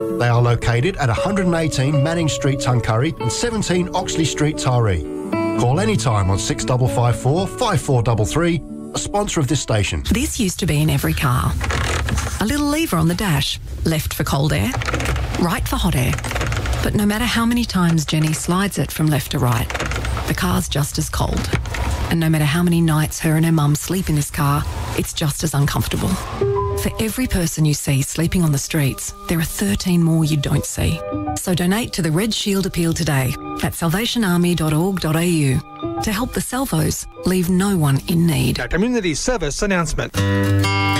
They are located at 118 Manning Street, Tuncurry and 17 Oxley Street, Taree. Call anytime on 6554 5433, a sponsor of this station. This used to be in every car. A little lever on the dash, left for cold air, right for hot air. But no matter how many times Jenny slides it from left to right, the car's just as cold. And no matter how many nights her and her mum sleep in this car, it's just as uncomfortable. For every person you see sleeping on the streets, there are 13 more you don't see. So donate to the Red Shield Appeal today at salvationarmy.org.au to help the Salvos leave no one in need. A community service announcement.